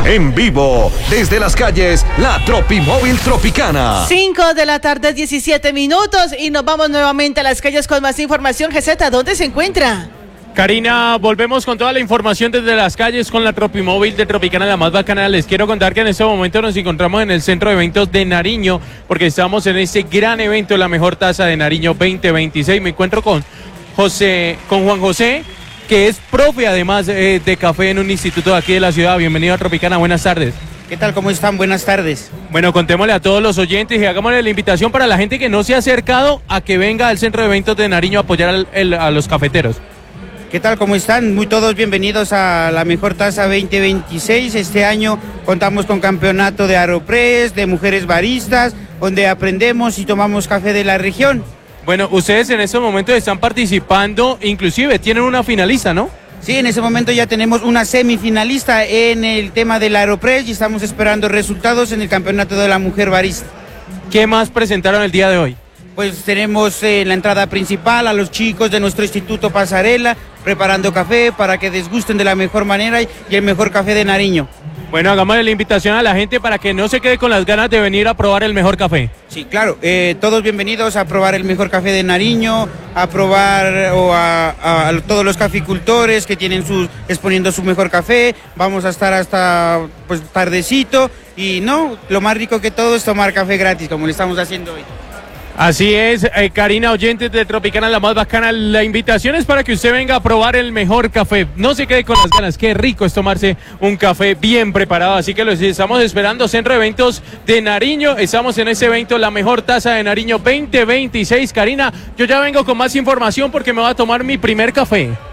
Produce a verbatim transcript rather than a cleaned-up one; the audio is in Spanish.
En vivo, desde las calles, la Tropimóvil Tropicana. cinco de la tarde, diecisiete minutos, y nos vamos nuevamente a las calles con más información. G Z, ¿dónde se encuentra? Karina, volvemos con toda la información desde las calles con la Tropimóvil de Tropicana, la más bacana. Les quiero contar que en este momento nos encontramos en el Centro de Eventos de Nariño, porque estamos en este gran evento, la mejor tasa de Nariño veinte veintiséis. Me encuentro con José, con Juan José, que es profe además eh, de café en un instituto de aquí de la ciudad. Bienvenido a Tropicana, buenas tardes. ¿Qué tal? ¿Cómo están? Buenas tardes. Bueno, contémosle a todos los oyentes y hagámosle la invitación para la gente que no se ha acercado a que venga al Centro de Eventos de Nariño a apoyar al, el, a los cafeteros. ¿Qué tal? ¿Cómo están? Muy todos bienvenidos a la mejor tasa veinte veintiséis. Este año contamos con campeonato de Aeropress, de mujeres baristas, donde aprendemos y tomamos café de la región. Bueno, ustedes en estos momentos están participando, inclusive tienen una finalista, ¿no? Sí, en ese momento ya tenemos una semifinalista en el tema del Aeropress y estamos esperando resultados en el campeonato de la mujer barista. ¿Qué más presentaron el día de hoy? Pues tenemos eh, la entrada principal a los chicos de nuestro Instituto Pasarela, preparando café para que desgusten de la mejor manera y el mejor café de Nariño. Bueno, hagámosle la invitación a la gente para que no se quede con las ganas de venir a probar el mejor café. Sí, claro, eh, todos bienvenidos a probar el mejor café de Nariño, a probar o a, a, a todos los caficultores que tienen sus, exponiendo su mejor café. Vamos a estar hasta pues tardecito y no, lo más rico que todo es tomar café gratis, como le estamos haciendo hoy. Así es, eh, Karina, oyentes de Tropicana, la más bacana, la invitación es para que usted venga a probar el mejor café. No se quede con las ganas, qué rico es tomarse un café bien preparado, así que los estamos esperando, Centro de Eventos de Nariño, estamos en ese evento, la mejor tasa de Nariño veinte veintiséis. Karina, yo ya vengo con más información porque me voy a tomar mi primer café.